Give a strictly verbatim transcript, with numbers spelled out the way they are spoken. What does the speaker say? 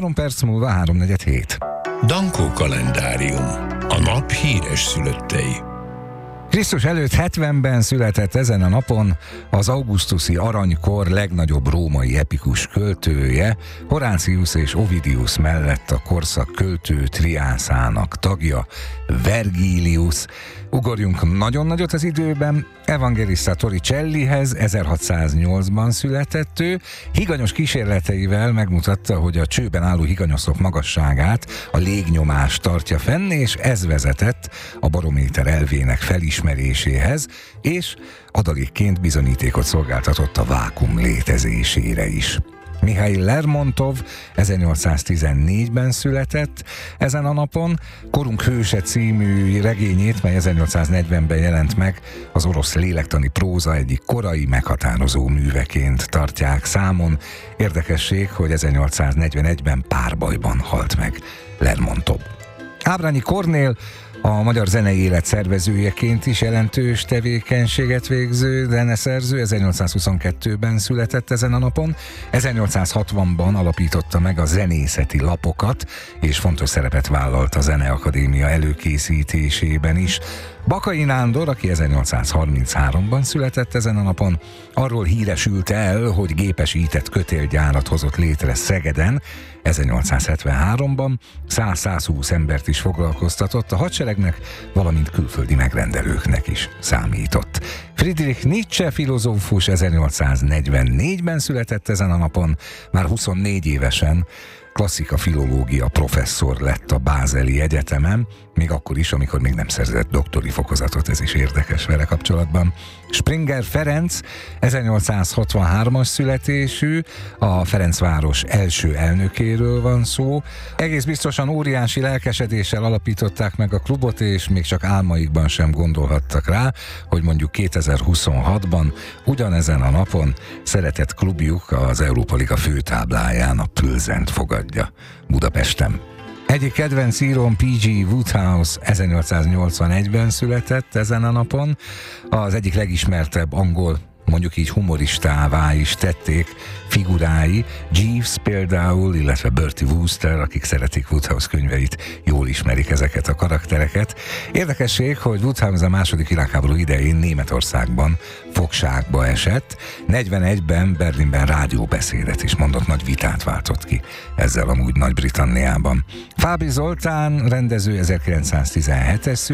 Három perc múlva háromnegyed hét. Dankó kalendárium. A nap híres szülöttei. Krisztus előtt hetvenben született ezen a napon az augusztusi aranykor legnagyobb római epikus költője, Horácius és Ovidius mellett a korszak költő triászának tagja, Vergilius. Ugorjunk nagyon nagyot az időben, Evangelista Torricellihez ezerhatszáznyolcban született ő, higanyos kísérleteivel megmutatta, hogy a csőben álló higanyoszok magasságát a légnyomás tartja fenn, és ez vezetett a barométer elvének felismeréséhez, és adalékként bizonyítékot szolgáltatott a vákum létezésére is. Mihail Lermontov ezernyolcszáztizennégyben született ezen a napon. Korunk hőse című regényét, mely ezernyolcszáznegyvenben jelent meg, az orosz lélektani próza egyik korai meghatározó műveként tartják számon. Érdekesség, hogy ezernyolcszáznegyvenegyben párbajban halt meg Lermontov. Ábrányi Kornél a magyar zenei élet szervezőjeként is jelentős tevékenységet végző zeneszerző, ezernyolcszázhuszonkettőben született ezen a napon. ezernyolcszázhatvanban alapította meg a zenészeti lapokat, és fontos szerepet vállalt a Zeneakadémia előkészítésében is. Bakai Nándor, aki ezernyolcszázharmincháromban született ezen a napon, arról híresült el, hogy gépesített kötélgyárat hozott létre Szegeden ezernyolcszázhetvenháromban, száz-százhúsz embert is foglalkoztatott, a hadseregnek, valamint külföldi megrendelőknek is számított. Friedrich Nietzsche filozófus ezernyolcszáznegyvennégyben született ezen a napon, már huszonnégy évesen klasszika filológia professzor lett a Bázeli Egyetemen, még akkor is, amikor még nem szerzett doktori fokozatot, ez is érdekes vele kapcsolatban. Springer Ferenc ezernyolcszázhatvanhármas születésű, a Ferencváros első elnökéről van szó. Egész biztosan óriási lelkesedéssel alapították meg a klubot, és még csak álmaikban sem gondolhattak rá, hogy mondjuk kétezer-huszonhatban ugyanezen a napon szeretett klubjuk az Európa Liga főtábláján a Plzent fogadja Budapesten. Egyik kedvenc íróm, pé gé Wodehouse ezernyolcszáznyolcvanegyben született ezen a napon. Az egyik legismertebb angol, mondjuk így humoristává is tették figurái, Jeeves például, illetve Bertie Wooster, akik szeretik Wodehouse könyveit, jól ismerik ezeket a karaktereket. Érdekesség, hogy Wodehouse a második világháború idején Németországban fogságba esett, negyvenegyben Berlinben rádióbeszédet is mondott, nagy vitát váltott ki ezzel amúgy Nagy-Britanniában. Fábri Zoltán rendező ezerkilencszáztizenhetes